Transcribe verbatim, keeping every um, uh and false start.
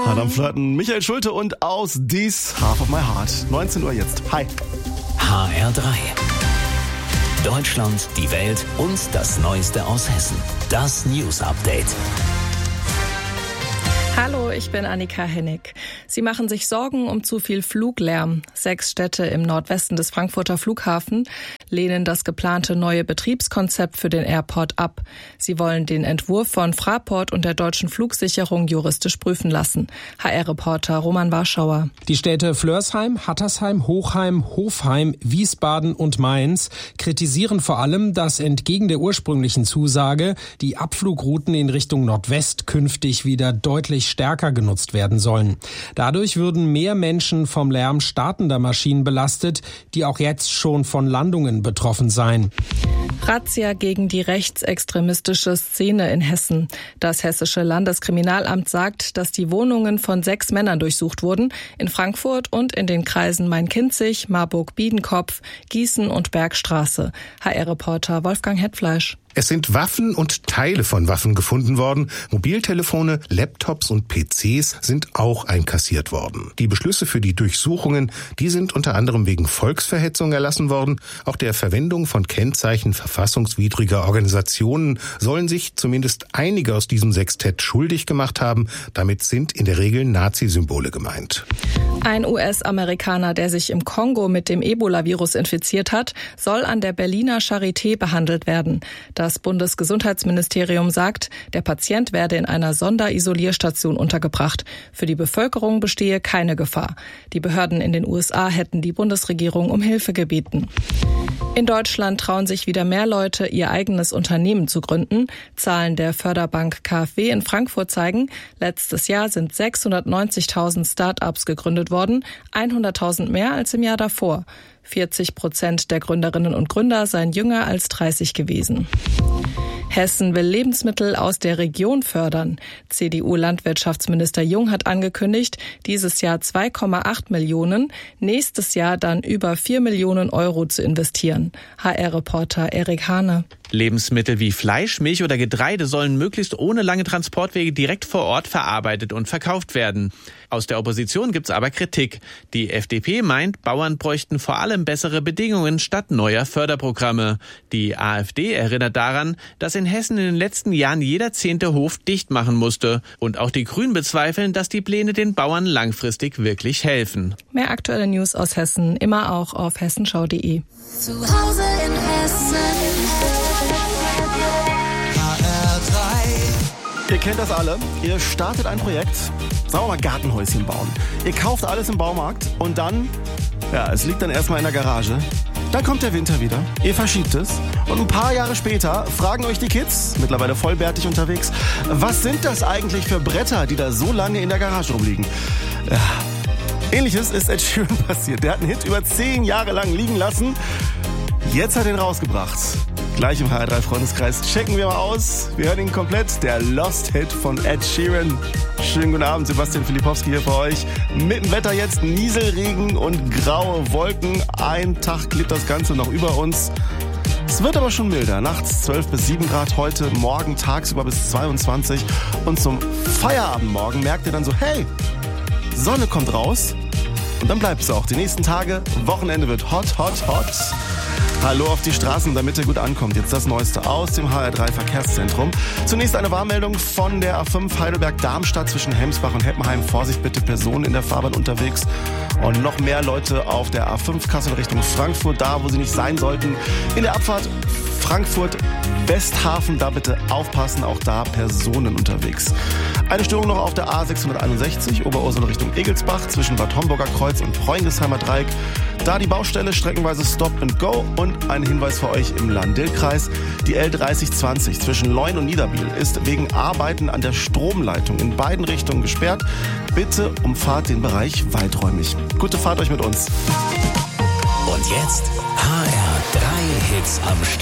Adam Flirten, Michael Schulte und aus Dies Half of My Heart. neunzehn Uhr jetzt. Hi. H R drei. Deutschland, die Welt und das Neueste aus Hessen. Das News Update. Hallo, ich bin Annika Hennig. Sie machen sich Sorgen um zu viel Fluglärm. Sechs Städte im Nordwesten des Frankfurter Flughafen lehnen das geplante neue Betriebskonzept für den Airport ab. Sie wollen den Entwurf von Fraport und der Deutschen Flugsicherung juristisch prüfen lassen. H R-Reporter Roman Warschauer. Die Städte Flörsheim, Hattersheim, Hochheim, Hofheim, Wiesbaden und Mainz kritisieren vor allem, dass entgegen der ursprünglichen Zusage die Abflugrouten in Richtung Nordwest künftig wieder deutlich stärker genutzt werden sollen. Dadurch würden mehr Menschen vom Lärm startender Maschinen belastet, die auch jetzt schon von Landungen betroffen seien. Razzia gegen die rechtsextremistische Szene in Hessen. Das Hessische Landeskriminalamt sagt, dass die Wohnungen von sechs Männern durchsucht wurden, in Frankfurt und in den Kreisen Main-Kinzig, Marburg-Biedenkopf, Gießen und Bergstraße. H R-Reporter Wolfgang Hetfleisch. Es sind Waffen und Teile von Waffen gefunden worden. Mobiltelefone, Laptops und P Cs sind auch einkassiert worden. Die Beschlüsse für die Durchsuchungen, die sind unter anderem wegen Volksverhetzung erlassen worden. Auch der Verwendung von Kennzeichen verfassungswidriger Organisationen sollen sich zumindest einige aus diesem Sextett schuldig gemacht haben. Damit sind in der Regel Nazi-Symbole gemeint. Ein U S-Amerikaner, der sich im Kongo mit dem Ebola-Virus infiziert hat, soll an der Berliner Charité behandelt werden. Das Bundesgesundheitsministerium sagt, der Patient werde in einer Sonderisolierstation untergebracht. Für die Bevölkerung bestehe keine Gefahr. Die Behörden in den U S A hätten die Bundesregierung um Hilfe gebeten. In Deutschland trauen sich wieder mehr Leute, ihr eigenes Unternehmen zu gründen. Zahlen der Förderbank KfW in Frankfurt zeigen, letztes Jahr sind sechshundertneunzigtausend Start-ups gegründet worden, hunderttausend mehr als im Jahr davor. vierzig Prozent der Gründerinnen und Gründer seien jünger als dreißig gewesen. Hessen will Lebensmittel aus der Region fördern. C D U-Landwirtschaftsminister Jung hat angekündigt, dieses Jahr zwei Komma acht Millionen, nächstes Jahr dann über vier Millionen Euro zu investieren. H R-Reporter Erik Hane. Lebensmittel wie Fleisch, Milch oder Getreide sollen möglichst ohne lange Transportwege direkt vor Ort verarbeitet und verkauft werden. Aus der Opposition gibt's aber Kritik. Die F D P meint, Bauern bräuchten vor allem bessere Bedingungen statt neuer Förderprogramme. Die A f D erinnert daran, dass in Hessen in den letzten Jahren jeder zehnte Hof dicht machen musste. Und auch die Grünen bezweifeln, dass die Pläne den Bauern langfristig wirklich helfen. Mehr aktuelle News aus Hessen, immer auch auf hessenschau punkt de. Zu Hause in Hessen. H R drei. Ihr kennt das alle. Ihr startet ein Projekt, sagen wir mal Gartenhäuschen bauen. Ihr kauft alles im Baumarkt und dann, ja, es liegt dann erstmal in der Garage. Dann kommt der Winter wieder, ihr verschiebt es und ein paar Jahre später fragen euch die Kids, mittlerweile vollbärtig unterwegs, was sind das eigentlich für Bretter, die da so lange in der Garage rumliegen? Ja. Ähnliches ist Ed Sheeran passiert. Der hat einen Hit über zehn Jahre lang liegen lassen. Jetzt hat er ihn rausgebracht. Gleich im H R drei Freundeskreis checken wir mal aus. Wir hören ihn komplett. Der Lost Hit von Ed Sheeran. Schönen guten Abend, Sebastian Filipowski hier für euch. Mit dem Wetter jetzt Nieselregen und graue Wolken. Ein Tag klebt das Ganze noch über uns. Es wird aber schon milder. Nachts zwölf bis sieben Grad heute, morgen tagsüber bis zweiundzwanzig. Und zum Feierabendmorgen merkt ihr dann so, hey, Sonne kommt raus. Und dann bleibt es auch. Die nächsten Tage, Wochenende wird hot, hot, hot. Hallo auf die Straßen, damit ihr gut ankommt. Jetzt das Neueste aus dem H R drei Verkehrszentrum. Zunächst eine Warnmeldung von der A fünf Heidelberg-Darmstadt zwischen Hemsbach und Heppenheim. Vorsicht bitte, Personen in der Fahrbahn unterwegs. Und noch mehr Leute auf der A fünf Kassel Richtung Frankfurt, da wo sie nicht sein sollten. In der Abfahrt Frankfurt-Westhafen, da bitte aufpassen, auch da Personen unterwegs. Eine Störung noch auf der A sechshunderteinundsechzig, Oberursel Richtung Egelsbach, zwischen Bad Homburger Kreuz und Preungesheimer Dreieck. Da die Baustelle streckenweise Stop and Go und ein Hinweis für euch im Lahn-Dill-Kreis. Die L dreißig zwanzig zwischen Leun und Niederbiel ist wegen Arbeiten an der Stromleitung in beiden Richtungen gesperrt. Bitte umfahrt den Bereich weiträumig. Gute Fahrt euch mit uns. Und jetzt H R drei Hits am Stück.